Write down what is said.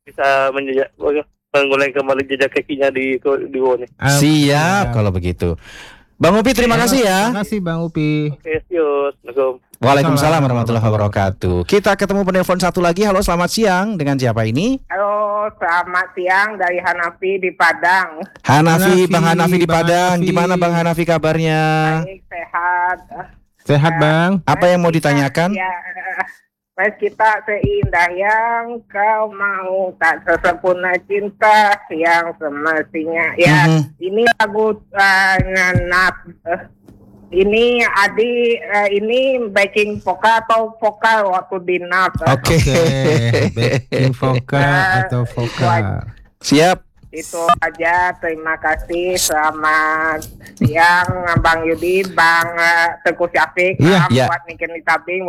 bisa mengulang kembali jejak kakinya di Wone. Siap kalau begitu. Bang Upi terima kasih ya. Terima kasih Bang Upi. Oke, Assalamualaikum. Waalaikumsalam warahmatullahi wabarakatuh. Kita ketemu penelpon satu lagi. Halo, selamat siang. Dengan siapa ini? Halo, selamat siang dari Hanafi di Padang. Hanafi, Bang Hanafi di Padang. Gimana Bang Hanafi kabarnya? Baik, sehat. Sehat Bang. Apa yang mau ditanyakan? Ya, Mas kita seindah yang kau mau, tak sesempurna cinta yang semestinya. Ya, ini lagu ini Adi, ini backing vokal atau vokal waktu di NAF. Oke. Backing vokal atau vokal. Siap. Itu aja, terima kasih. Selamat siang Bang Yudi, Bang Teguh Syafiq, Iya. buat Niken Tabing.